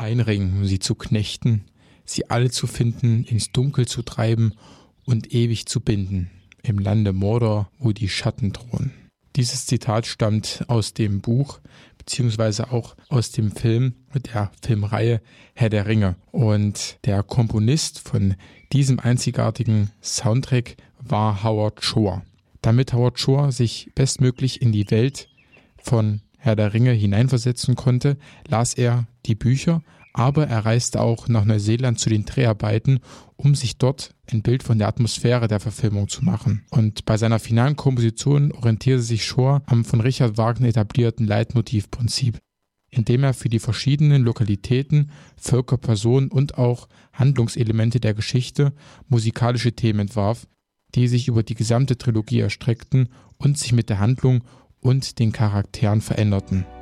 einringen, um sie zu knechten, sie alle zu finden, ins Dunkel zu treiben und ewig zu binden, im Lande Mordor, wo die Schatten drohen. Dieses Zitat stammt aus dem Buch, beziehungsweise auch aus dem Film, der Filmreihe Herr der Ringe. Und der Komponist von diesem einzigartigen Soundtrack war Howard Shore. Damit Howard Shore sich bestmöglich in die Welt von Herr der Ringe hineinversetzen konnte, las er die Bücher, aber er reiste auch nach Neuseeland zu den Dreharbeiten, um sich dort ein Bild von der Atmosphäre der Verfilmung zu machen. Und bei seiner finalen Komposition orientierte sich Shore am von Richard Wagner etablierten Leitmotivprinzip, indem er für die verschiedenen Lokalitäten, Völker, Personen und auch Handlungselemente der Geschichte musikalische Themen entwarf, die sich über die gesamte Trilogie erstreckten und sich mit der Handlung und den Charakteren veränderten.